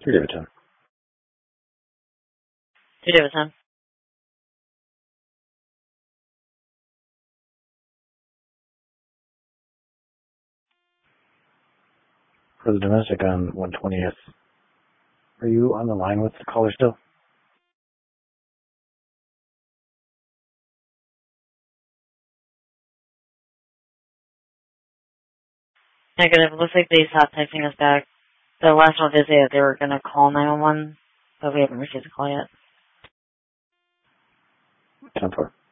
3 David 10. 2 David 10. For the domestic on 120th, are you on the line with the caller still? Negative. It looks like they stopped texting us back. The last one did say that they were going to call 911, but we haven't received a call yet. 10-4.